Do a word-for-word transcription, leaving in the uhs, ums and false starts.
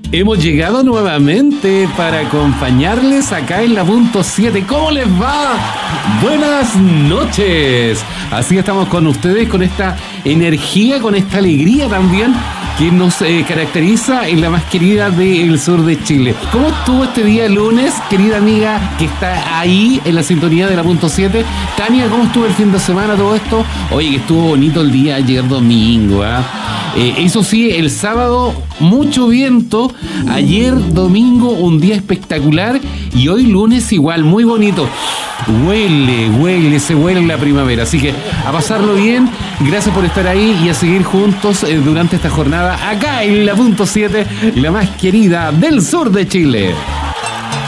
Hemos llegado nuevamente para acompañarles acá en la punto siete. ¿Cómo les va? Buenas noches. Así estamos con ustedes, con esta energía, con esta alegría también que nos eh, caracteriza en la más querida del sur de Chile. ¿Cómo estuvo este día lunes, querida amiga que está ahí en la sintonía de la punto siete? Tania, ¿cómo estuvo el fin de semana todo esto? Oye, que estuvo bonito el día ayer domingo, ¿eh? Eh, eso sí, el sábado mucho viento, ayer domingo un día espectacular y hoy lunes igual, muy bonito. Huele, huele, se huele la primavera, así que a pasarlo bien, gracias por estar ahí y a seguir juntos eh, durante esta jornada acá en la punto siete, la más querida del sur de Chile.